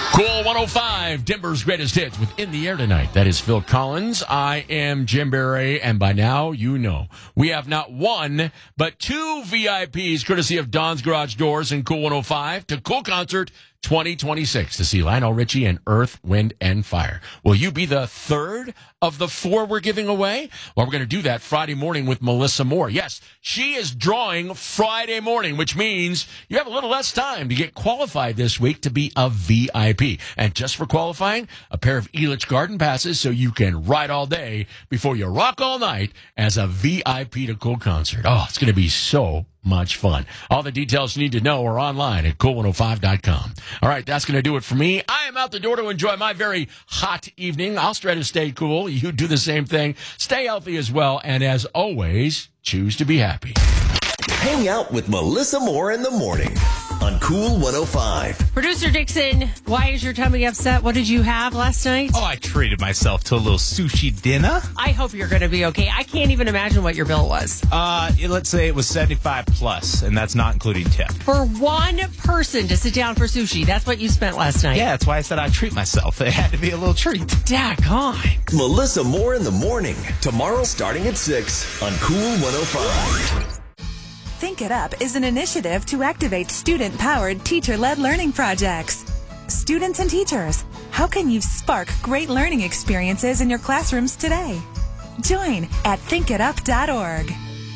Cool 105, Denver's greatest hits with In the Air tonight. That is Phil Collins. I am Jim Barry, and by now you know we have not one, but two VIPs courtesy of Don's Garage Doors and Cool 105 to Cool Concert 2026 to see Lionel Richie and Earth, Wind, and Fire. Will you be the third of the four we're giving away? Well, we're going to do that Friday morning with Melissa Moore. Yes, she is drawing Friday morning, which means you have a little less time to get qualified this week to be a VIP. And just for qualifying, a pair of Elitch Garden passes so you can ride all day before you rock all night as a VIP to Cool Concert. Oh, it's going to be so much fun. All the details you need to know are online at cool105.com. All right, that's going to do it for me. I am out the door to enjoy my very hot evening. I'll try to stay cool. You do the same thing. Stay healthy as well. And as always, choose to be happy. Hang out with Melissa Moore in the morning on Cool 105. Producer Dixon, why is your tummy upset? What did you have last night? Oh, I treated myself to a little sushi dinner. I hope you're going to be okay. I can't even imagine what your bill was. Let's say it was 75 plus, and that's not including tip. For one person to sit down for sushi, that's what you spent last night. Yeah, that's why I said I'd treat myself. It had to be a little treat. Daggone. Melissa Moore in the morning. Tomorrow starting at 6 on Cool 105. Think It Up is an initiative to activate student-powered, teacher-led learning projects. Students and teachers, how can you spark great learning experiences in your classrooms today? Join at thinkitup.org.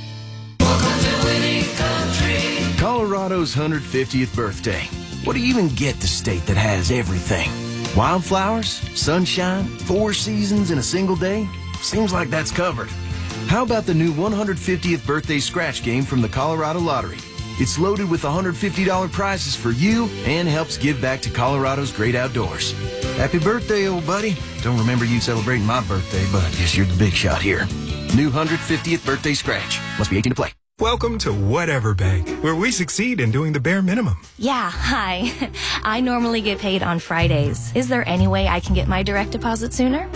Colorado's 150th birthday. What do you even get the state that has everything? Wildflowers, sunshine, 4 seasons in a single day? Seems like that's covered. How about the new 150th birthday scratch game from the Colorado Lottery? It's loaded with $150 prizes for you and helps give back to Colorado's great outdoors. Happy birthday, old buddy. Don't remember you celebrating my birthday, but I guess you're the big shot here. New 150th birthday scratch. Must be 18 to play. Welcome to Whatever Bank, where we succeed in doing the bare minimum. Yeah, hi. I normally get paid on Fridays. Is there any way I can get my direct deposit sooner?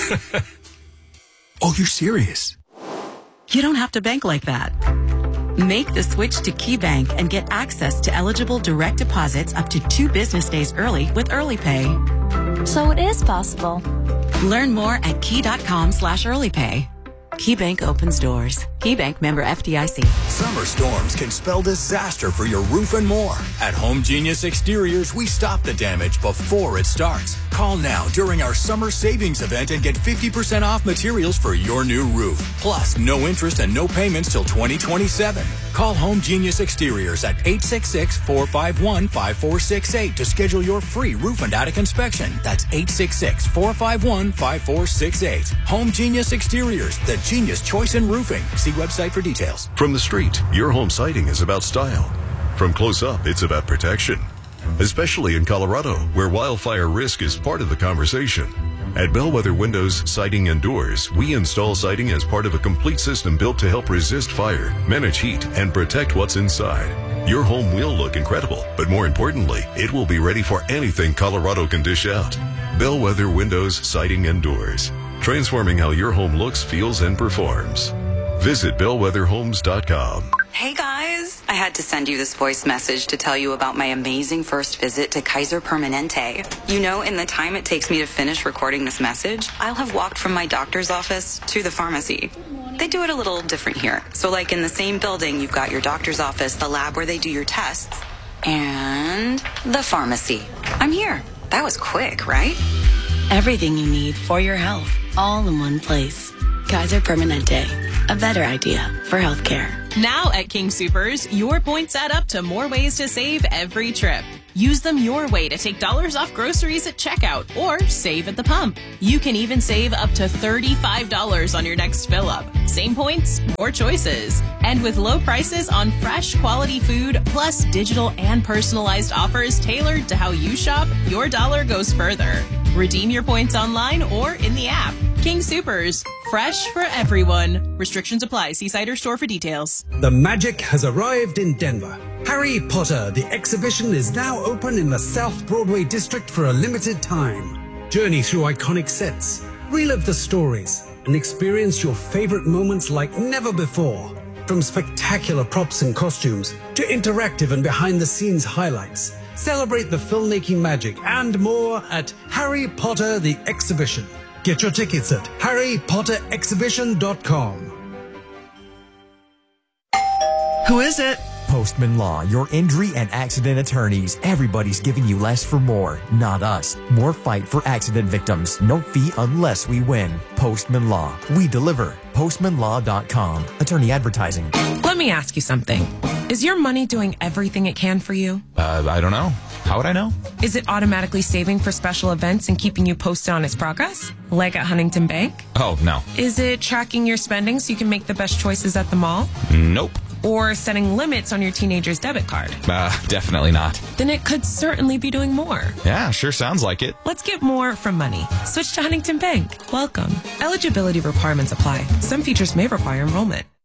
Oh, you're serious? You don't have to bank like that. Make the switch to KeyBank and get access to eligible direct deposits up to 2 business days early with Early Pay. So it is possible. Learn more at key.com/earlypay. KeyBank opens doors. KeyBank member FDIC. Summer storms can spell disaster for your roof and more. At Home Genius Exteriors, we stop the damage before it starts. Call now during our summer savings event and get 50% off materials for your new roof. Plus, no interest and no payments till 2027. Call Home Genius Exteriors at 866-451-5468 to schedule your free roof and attic inspection. That's 866-451-5468. Home Genius Exteriors, the genius choice in roofing. See website for details. From the street, your home siding is about style. From close up, it's about protection. Especially in Colorado, where wildfire risk is part of the conversation. At Bellwether Windows, Siding and Doors, we install siding as part of a complete system built to help resist fire, manage heat, and protect what's inside. Your home will look incredible, but more importantly, it will be ready for anything Colorado can dish out. Bellwether Windows, Siding and Doors. Transforming how your home looks, feels, and performs. Visit bellwetherhomes.com. Hey guys, I had to send you this voice message to tell you about my amazing first visit to Kaiser Permanente. You know, in the time it takes me to finish recording this message, I'll have walked from my doctor's office to the pharmacy. They do it a little different here. So like in the same building, you've got your doctor's office, the lab where they do your tests, and the pharmacy. I'm here. That was quick, right? Everything you need for your health, all in one place. Kaiser Permanente, a better idea for healthcare. Now at King Soopers, your points add up to more ways to save every trip. Use them your way to take dollars off groceries at checkout or save at the pump. You can even save up to $35 on your next fill up. Same points, more choices. And with low prices on fresh quality food, plus digital and personalized offers tailored to how you shop, your dollar goes further. Redeem your points online or in the app. King Soopers, fresh for everyone. Restrictions apply. See site or store for details. The magic has arrived in Denver. Harry Potter, the exhibition, is now open in the South Broadway district for a limited time. Journey through iconic sets, relive the stories, and experience your favorite moments like never before. From spectacular props and costumes to interactive and behind-the-scenes highlights, Celebrate the filmmaking magic and more at Harry Potter the Exhibition. Get your tickets at harrypotterexhibition.com. Who is it? Postman Law, your injury and accident attorneys. Everybody's giving you less for more, not us. More fight for accident victims. No fee unless we win. Postman Law. We deliver. PostmanLaw.com. Attorney advertising. Let me ask you something. Is your money doing everything it can for you? I don't know. How would I know? Is it automatically saving for special events and keeping you posted on its progress? Like at Huntington Bank? Oh, no. Is it tracking your spending so you can make the best choices at the mall? Nope. Or setting limits on your teenager's debit card? Definitely not. Then it could certainly be doing more. Yeah, sure sounds like it. Let's get more from money. Switch to Huntington Bank. Welcome. Eligibility requirements apply. Some features may require enrollment.